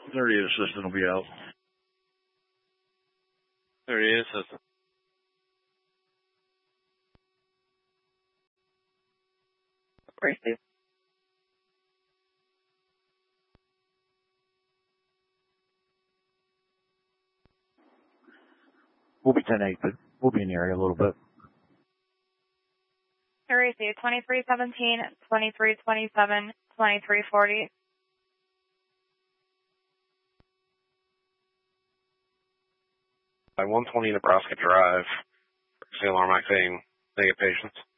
38 assistant will be out. 38 assistant. Right, Steve. We'll be 10-8, but we'll be in the area a little bit. Harry, 2317, 2327, 2340. By 120 Nebraska Drive, alarm activating, negative patients.